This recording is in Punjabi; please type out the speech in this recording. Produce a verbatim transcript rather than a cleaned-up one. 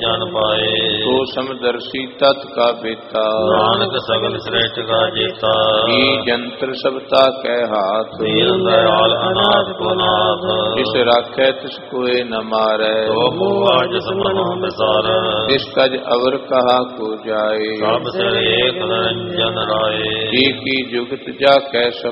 ਜਨ ਪਾਏ। ਸੋ ਸਮਦਰਸੀ ਤਤ ਕਾ ਬੇਤਾ ਨਾਨਕ ਸਗਲ ਸ੍ਰੇਸ਼ਟ ਕਾ ਜੇਤਾ। ਕੀ ਜੰਤਰ ਸਬਤਾ ਕੈ ਹਾਥ ਦੀਨ ਦਇਆਲ ਅਨਾਥ ਕੋ ਨਾਥ। ਜਿਸ ਰਾਖੈ ਤਿਸ ਕੋਇ ਨ ਮਾਰੈ ਸੋ ਮੋਹਾ ਜਿਸ ਮਨੋ ਵਿਸਾਰੈ। ਤਿਸ ਕਜ ਅਵਰ ਕਹਾ ਕੋ ਜਾਏ ਸਭ ਸਿਰ ਏਕ ਨਿਰੰਜਨ ਰਾਏ। ਕੀ ਕੀ ਜੁਗਤ ਜਾ ਕੈ ਸਭ